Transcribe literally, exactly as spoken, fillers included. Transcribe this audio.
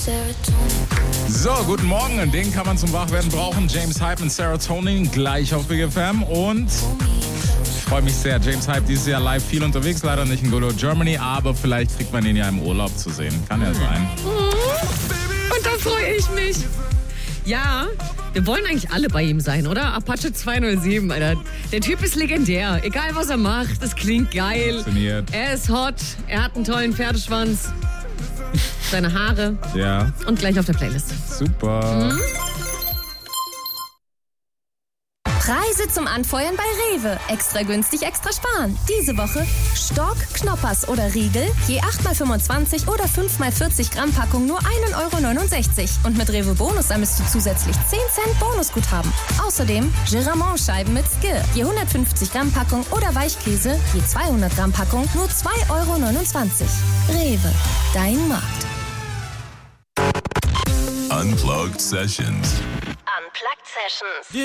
So, guten Morgen. Den kann man zum Wachwerden brauchen. James Hype und Serotonin gleich auf Big F M. Und ich freue mich sehr. James Hype dieses Jahr live viel unterwegs. Leider nicht in Good Old Germany, aber vielleicht kriegt man ihn ja im Urlaub zu sehen. Kann ja sein. Und da freue ich mich. Ja, wir wollen eigentlich alle bei ihm sein, oder? Apache zwei null sieben, Alter. Der Typ ist legendär. Egal, was er macht, das klingt geil. Funktioniert. Er ist hot, er hat einen tollen Pferdeschwanz, seine Haare. Ja. Und gleich auf der Playlist. Super. Mhm. Preise zum Anfeuern bei Rewe. Extra günstig, extra sparen. Diese Woche Stork, Knoppers oder Riegel, je acht mal fünfundzwanzig oder fünf mal vierzig Gramm Packung nur ein Euro neunundsechzig. Und mit Rewe Bonus sammelst du zusätzlich zehn Cent Bonusguthaben. Außerdem Giramont-Scheiben mit Skill, je hundertfünfzig Gramm Packung oder Weichkäse, je zweihundert Gramm Packung nur zwei Euro neunundzwanzig. Rewe, dein Markt. Unplugged Sessions. Unplugged Sessions.